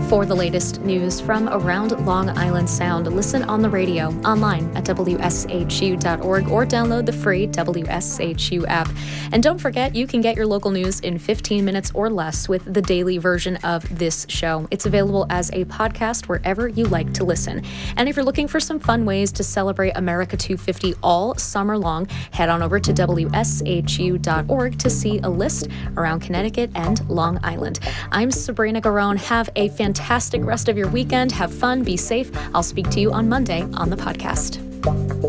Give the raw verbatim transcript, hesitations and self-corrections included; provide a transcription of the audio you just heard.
For the latest news from around Long Island Sound, listen on the radio, online at W S H U dot org, or download the free W S H U app. And don't forget, you can get your local news in fifteen minutes or less with the daily version of this show. It's available as a podcast wherever you like to listen. And if you're looking for some fun ways to celebrate America two fifty all summer long, head on over to W S H U dot org to see a list around Connecticut and Long Island. I'm Sabrina Garone. Have a fantastic rest of your weekend. Have fun. Be safe. I'll speak to you on Monday on the podcast.